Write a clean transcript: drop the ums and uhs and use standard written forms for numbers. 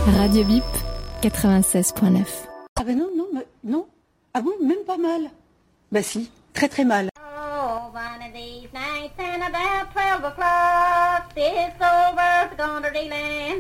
Radio Bip 96.9. Ah ben non. Ah bon, même pas mal. Bah si, très très mal. Oh, one of these nights and about 12 o'clock, this old world's gonna reland.